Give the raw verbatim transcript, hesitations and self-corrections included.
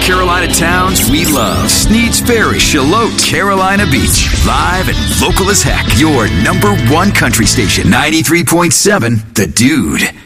Carolina towns we love. Sneads Ferry, Shallotte, Carolina Beach. Live and local as heck. Your number one country station, ninety-three point seven, The Dude.